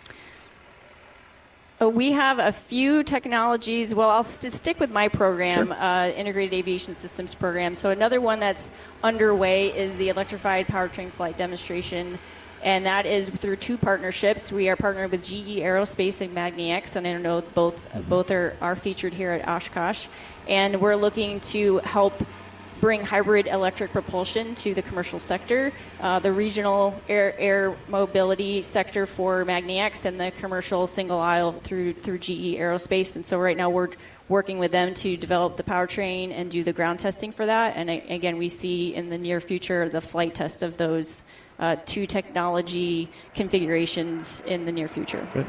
We have a few technologies. Well, I'll stick with my program, Sure. Integrated Aviation Systems program. So another one that's underway is the electrified powertrain flight demonstration, and that is through two partnerships. We are partnered with GE Aerospace and magniX, and I know both are featured here at Oshkosh. And we're looking to help bring hybrid electric propulsion to the commercial sector, the regional air mobility sector for magniX, and the commercial single aisle through GE Aerospace. And so right now we're working with them to develop the powertrain and do the ground testing for that. And again, we see in the near future the flight test of those two technology configurations in the near future. Good.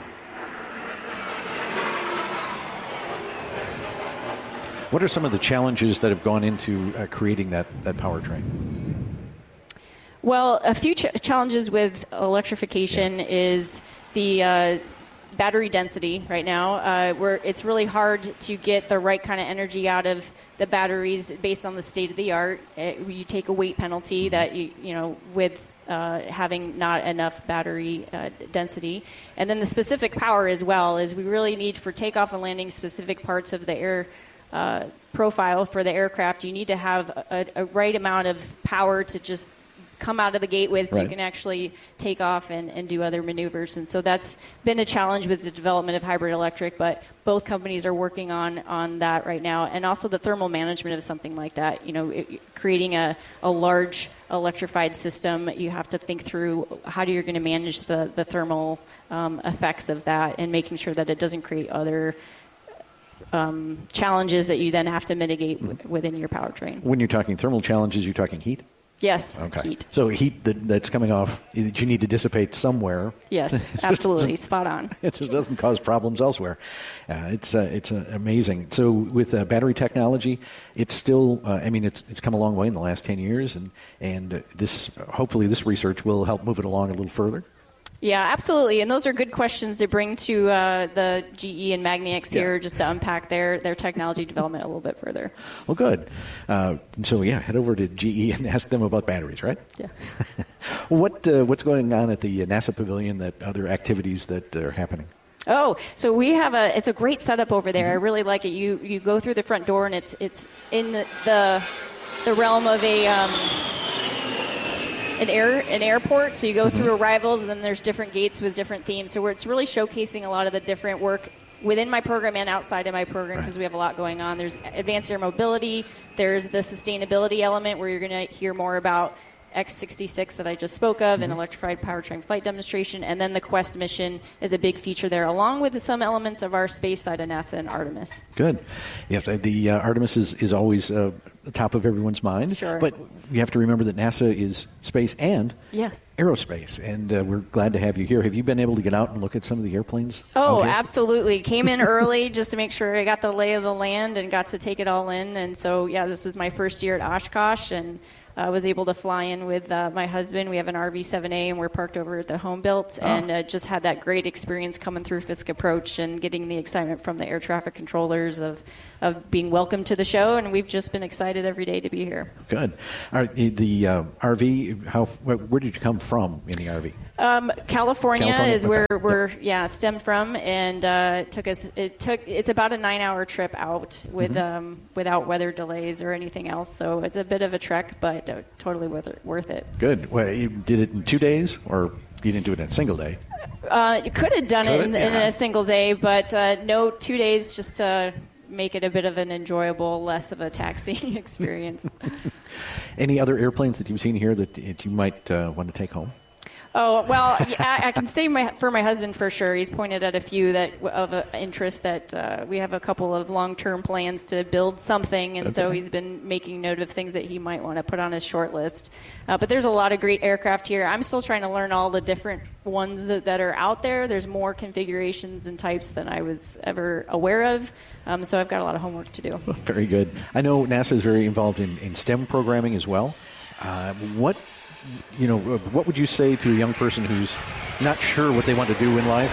What are some of the challenges that have gone into creating that powertrain? Well, a few challenges with electrification is the battery density right now. Where it's really hard to get the right kind of energy out of the batteries based on the state of the art. You take a weight penalty that with having not enough battery density. And then the specific power as well is we really need for takeoff and landing specific parts of the air profile for the aircraft. You need to have a right amount of power to just come out of the gate with so you can actually take off and do other maneuvers. And so that's been a challenge with the development of hybrid electric, but both companies are working on that right now. And also the thermal management of something like that. Creating a large electrified system, you have to think through how you're going to manage the thermal effects of that and making sure that it doesn't create other challenges that you then have to mitigate within your powertrain. When you're talking thermal challenges, you're talking heat? Yes, Okay. heat. So heat that's coming off that you need to dissipate somewhere. Yes, absolutely. Spot on. It just doesn't cause problems elsewhere. It's amazing. So with battery technology, it's still, it's come a long way in the last 10 years, and hopefully this research will help move it along a little further. Yeah, absolutely. And those are good questions to bring to the GE and Magnex here, just to unpack their technology development a little bit further. Well, good. So, head over to GE and ask them about batteries, right? Yeah. What's going on at the NASA Pavilion, that other activities that are happening? Oh, so we have it's a great setup over there. I really like it. You go through the front door, and it's in the realm of an airport, so you go through arrivals, and then there's different gates with different themes. So it's really showcasing a lot of the different work within my program and outside of my program, because we have a lot going on. There's advanced air mobility. There's the sustainability element, where you're going to hear more about X-66 that I just spoke of, an electrified powertrain flight demonstration, and then the Quest mission is a big feature there, along with some elements of our space side of NASA and Artemis. Good. The Artemis is always the top of everyone's mind. Sure. But you have to remember that NASA is space and yes, aerospace, and we're glad to have you here. Have you been able to get out and look at some of the airplanes? Oh, absolutely. Came in early just to make sure I got the lay of the land and got to take it all in. And so, this was my first year at Oshkosh, and was able to fly in with my husband. We have an RV-7A, and we're parked over at the Home Built, and just had that great experience coming through Fisk Approach and getting the excitement from the air traffic controllers of being welcome to the show, and we've just been excited every day to be here. Good. All right, the RV, where did you come from in the RV? California is where we're stemmed from, and it's about a 9-hour trip out with without weather delays or anything else. So it's a bit of a trek, but totally worth it. Good. Well, you did it in 2 days, or you didn't do it in a single day? You could have done it in a single day, but no, 2 days just to make it a bit of an enjoyable, less of a taxing experience. Any other airplanes that you've seen here that you might want to take home? Oh, well, I can say for my husband for sure. He's pointed at a few of interest that we have a couple of long-term plans to build something, and so he's been making note of things that he might want to put on his short list. But there's a lot of great aircraft here. I'm still trying to learn all the different ones that are out there. There's more configurations and types than I was ever aware of, so I've got a lot of homework to do. Very good. I know NASA is very involved in STEM programming as well. What would you say to a young person who's not sure what they want to do in life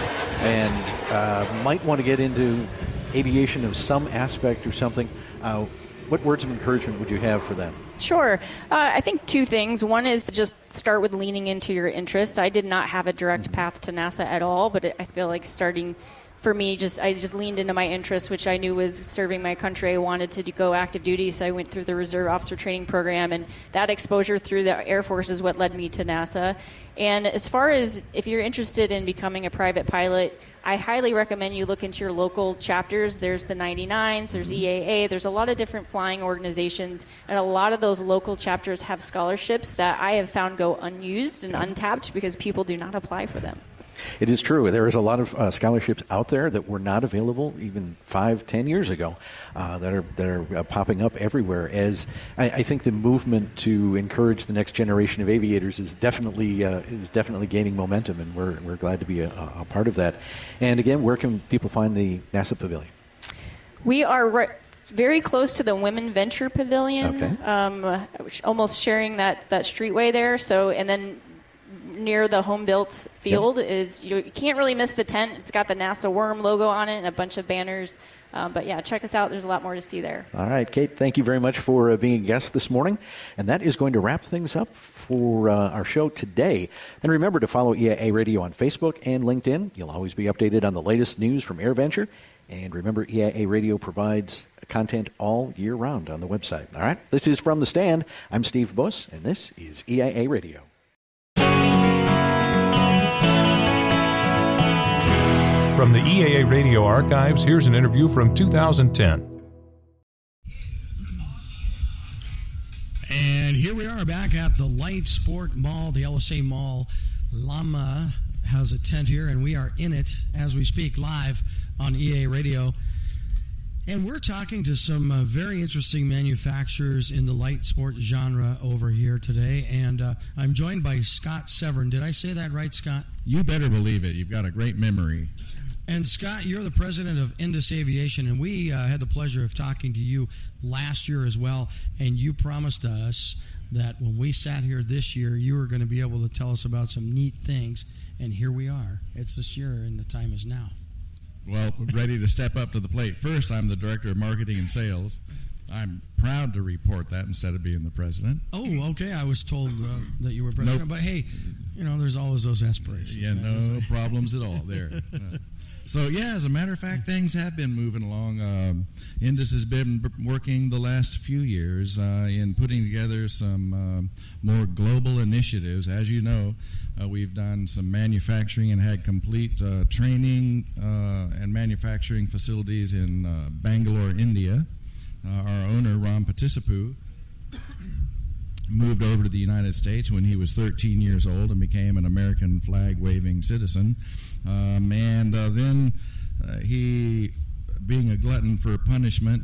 and might want to get into aviation of some aspect or something? What words of encouragement would you have for them? Sure. I think two things. One is just start with leaning into your interest. I did not have a direct path to NASA at all, but I feel like starting for me, I just leaned into my interest, which I knew was serving my country. I wanted to go active duty, so I went through the Reserve Officer Training Program, and that exposure through the Air Force is what led me to NASA. And as far as if you're interested in becoming a private pilot, I highly recommend you look into your local chapters. There's the 99s, there's EAA, there's a lot of different flying organizations, and a lot of those local chapters have scholarships that I have found go unused and untapped because people do not apply for them. It is true. There is a lot of scholarships out there that were not available even 5-10 years ago that are popping up everywhere. As I think the movement to encourage the next generation of aviators is definitely gaining momentum, and we're glad to be a part of that. And again, where can people find the NASA Pavilion? We are very close to the Women Venture Pavilion, almost sharing that streetway there. So, and then near the Home Built field is you can't really miss the tent. It's got the NASA Worm logo on it and a bunch of banners. But check us out. There's a lot more to see there. All right, Kate, thank you very much for being a guest this morning. And that is going to wrap things up for our show today. And remember to follow EAA Radio on Facebook and LinkedIn. You'll always be updated on the latest news from AirVenture. And remember, EAA Radio provides content all year round on the website. All right, this is From the Stand. I'm Steve Buss, and this is EAA Radio. From the EAA Radio archives, here's an interview from 2010. And here we are back at the Light Sport Mall, the LSA Mall. Llama has a tent here, and we are in it as we speak live on EAA Radio. And we're talking to some very interesting manufacturers in the light sport genre over here today. And I'm joined by Scott Severn. Did I say that right, Scott? You better believe it. You've got a great memory. And Scott, you're the president of Indus Aviation, and we had the pleasure of talking to you last year as well. And you promised us that when we sat here this year, you were going to be able to tell us about some neat things. And here we are. It's this year, and the time is now. Well, ready to step up to the plate. First, I'm the director of marketing and sales. I'm proud to report that instead of being the president. Oh, okay. I was told that you were president. Nope. But, hey, there's always those aspirations. Yeah, no problems at all there. So, yeah, as a matter of fact, things have been moving along. Indus has been working the last few years in putting together some more global initiatives. As you know, we've done some manufacturing and had complete training and manufacturing facilities in Bangalore, India. Our owner, Ram Patissappu, moved over to the United States when he was 13 years old and became an American flag-waving citizen. Then he, being a glutton for punishment,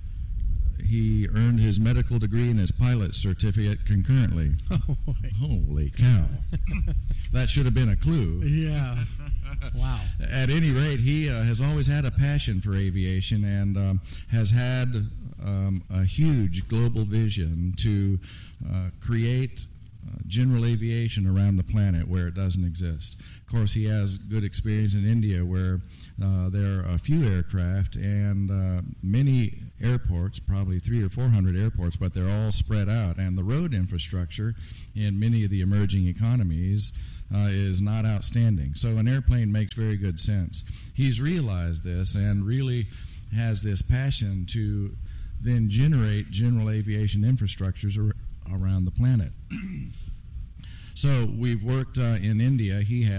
he earned his medical degree and his pilot certificate concurrently. Oh, boy. Holy cow. That should have been a clue. Yeah. Wow. At any rate, he has always had a passion for aviation and has had a huge global vision to create general aviation around the planet where it doesn't exist. Of course, he has good experience in India where there are a few aircraft and many airports, probably 300 or 400 airports, but they're all spread out. And the road infrastructure in many of the emerging economies is not outstanding. So an airplane makes very good sense. He's realized this and really has this passion to then generate general aviation infrastructures around the planet. So we've worked in India. He has